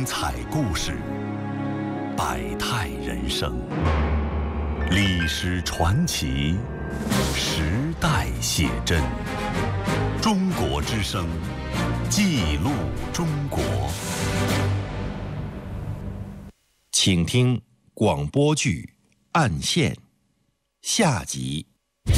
彩故事，百态人生，历史传奇，时代写真。中国之声，记录中国。 请听广播剧《暗线》下集。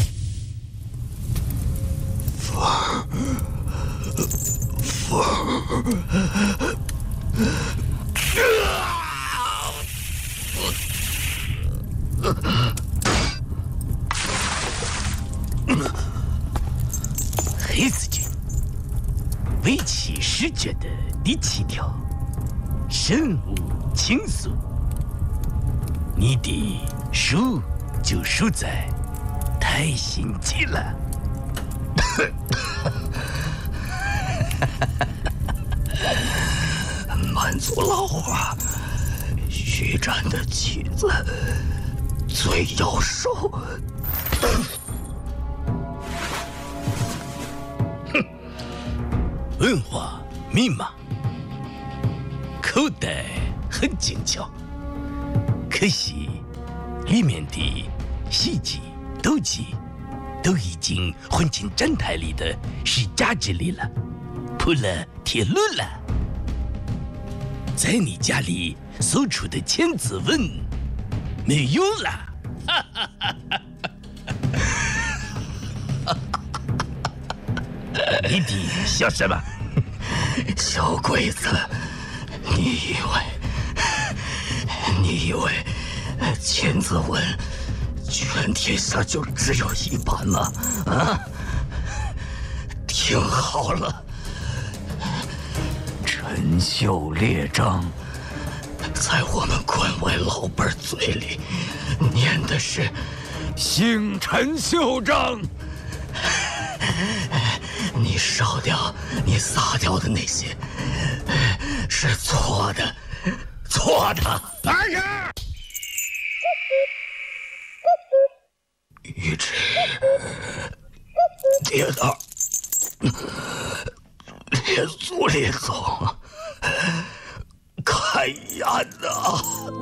黑子军为期10卷的第7条，任务轻松，你的输就输在太心急了。 满族老话，徐战的妻子最要瘦。 文化密码，口袋很精巧，可惜里面的细节、斗技都已经混进站台里的是假之里了，铺了铁路了。在你家里搜出的千字文没用了。你的笑什么？ 小鬼子，你以为千字文全天下就只有一版吗？啊！听好了，陈秀列张在我们关外老辈嘴里念的是姓陈秀张。你烧掉、你撒掉的那些是错的，错的。 来人！ 玉芝，列道，列祖列宗，开眼呐！